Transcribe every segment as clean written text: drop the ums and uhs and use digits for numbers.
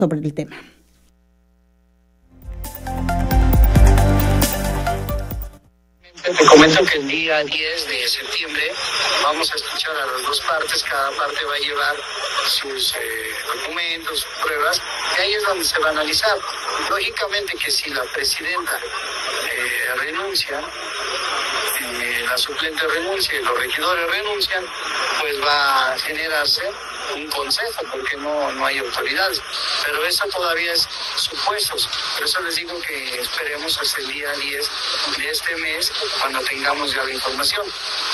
sobre el tema. Te comento que el día 10 de septiembre vamos a escuchar a las dos partes, cada parte va a llevar sus documentos, pruebas, y ahí es donde se va a analizar. Lógicamente que si la presidenta renuncia, la suplente renuncia y los regidores renuncian, pues va a generarse un consejo porque no hay autoridades, pero eso todavía es supuestos, por eso les digo que esperemos hasta el día 10 de este mes cuando tengamos ya la información.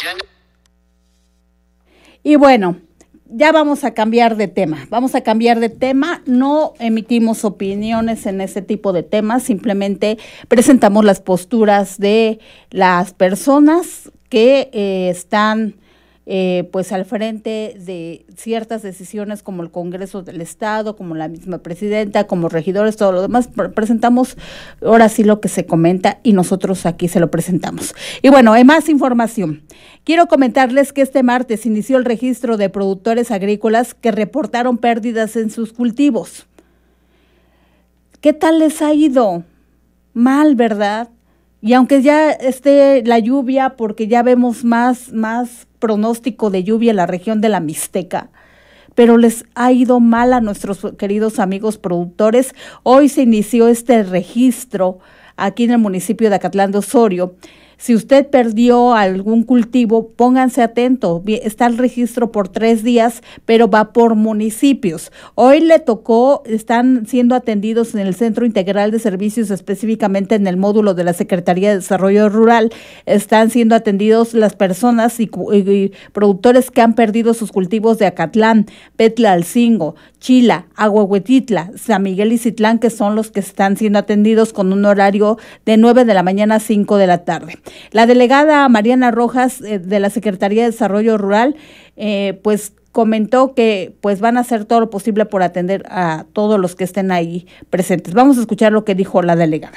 Y bueno, ya vamos a cambiar de tema, no emitimos opiniones en ese tipo de temas, simplemente presentamos las posturas de las personas que están pues al frente de ciertas decisiones como el Congreso del Estado, como la misma presidenta, como regidores, todo lo demás, presentamos ahora sí lo que se comenta y nosotros aquí se lo presentamos. Y bueno, hay más información. Quiero comentarles que este martes inició el registro de productores agrícolas que reportaron pérdidas en sus cultivos. ¿Qué tal les ha ido? Mal, ¿verdad? Y aunque ya esté la lluvia, porque ya vemos más pronóstico de lluvia en la región de la Mixteca, pero les ha ido mal a nuestros queridos amigos productores. Hoy se inició este registro aquí en el municipio de Acatlán de Osorio. Si usted perdió algún cultivo, pónganse atento. Está el registro por 3 días, pero va por municipios. Hoy le tocó, están siendo atendidos en el Centro Integral de Servicios, específicamente en el módulo de la Secretaría de Desarrollo Rural. Están siendo atendidos las personas y productores que han perdido sus cultivos de Acatlán, Petlalcingo, Chila, Ahuehuetitla, San Miguel y Citlán, que son los que están siendo atendidos con un horario de 9 de la mañana a 5 de la tarde. La delegada Mariana Rojas de la Secretaría de Desarrollo Rural, pues comentó que pues van a hacer todo lo posible por atender a todos los que estén ahí presentes. Vamos a escuchar lo que dijo la delegada.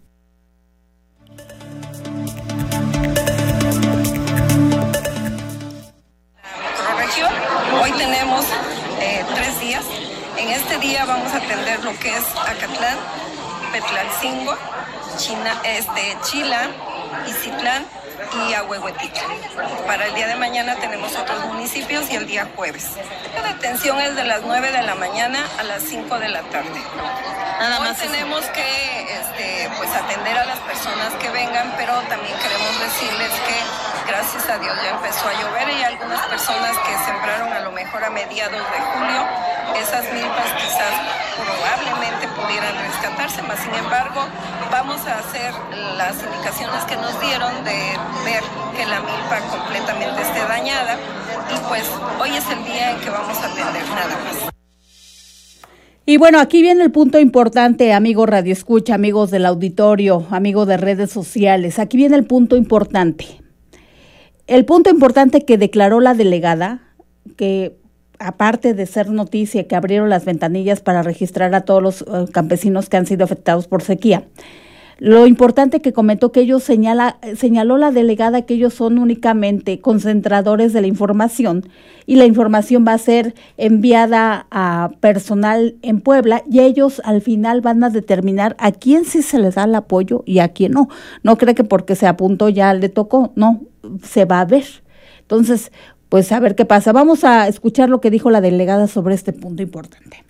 Hoy tenemos 3 días. En este día vamos a atender lo que es Acatlán, Petlalcingo, Chila, Icitlán y Ahuehuetitla. Para el día de mañana tenemos otros municipios y el día jueves. La detención es de las 9 de la mañana a las 5 de la tarde. Nada más tenemos que pues atender a las personas que vengan, pero también queremos decirles que gracias a Dios ya empezó a llover y hay algunas personas que sembraron a lo mejor a mediados de julio. Esas milpas quizás probablemente pudieran rescatarse, mas sin embargo vamos a hacer las indicaciones que nos dieron de ver que la milpa completamente esté dañada y pues hoy es el día en que vamos a atender nada más. Y bueno, aquí viene el punto importante, amigo Radio Escucha, amigos del auditorio, amigos de redes sociales, aquí viene el punto importante. El punto importante que declaró la delegada, que aparte de ser noticia, que abrieron las ventanillas para registrar a todos los campesinos que han sido afectados por sequía. Lo importante que comentó que ellos señaló la delegada que ellos son únicamente concentradores de la información y la información va a ser enviada a personal en Puebla y ellos al final van a determinar a quién sí se les da el apoyo y a quién no. No cree que porque se apuntó ya le tocó, no, se va a ver. Entonces, pues a ver qué pasa. Vamos a escuchar lo que dijo la delegada sobre este punto importante.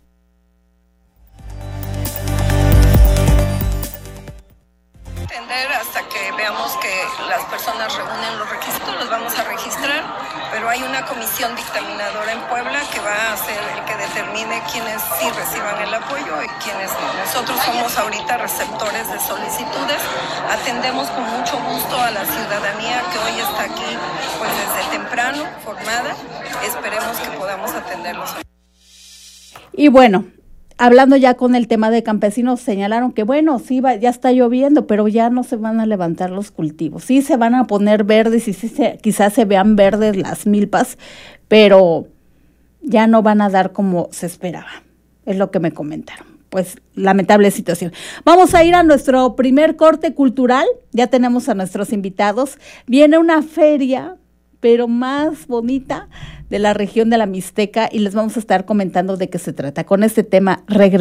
Hasta que veamos que las personas reúnen los requisitos, los vamos a registrar, pero hay una comisión dictaminadora en Puebla que va a ser el que determine quiénes sí reciban el apoyo y quiénes no. Nosotros somos ahorita receptores de solicitudes, atendemos con mucho gusto a la ciudadanía que hoy está aquí pues desde temprano, formada, esperemos que podamos atenderlos. Y bueno, hablando ya con el tema de campesinos, señalaron que bueno, sí, ya está lloviendo, pero ya no se van a levantar los cultivos. Sí se van a poner verdes y sí quizás se vean verdes las milpas, pero ya no van a dar como se esperaba. Es lo que me comentaron. Pues lamentable situación. Vamos a ir a nuestro primer corte cultural. Ya tenemos a nuestros invitados. Viene una feria, pero más bonita, de la región de la Mixteca y les vamos a estar comentando de qué se trata. Con este tema regresamos.